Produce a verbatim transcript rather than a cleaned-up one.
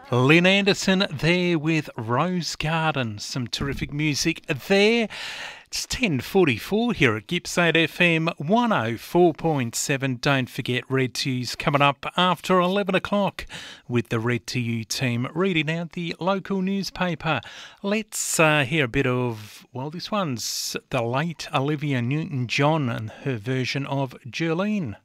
Lynn Anderson there with Rose Garden. Some terrific music there. It's ten forty-four here at Gippsland F M one oh four point seven. Don't forget Red to You's coming up after eleven o'clock with the Red to You team reading out the local newspaper. Let's uh, hear a bit of, well, this one's the late Olivia Newton-John and her version of Jolene.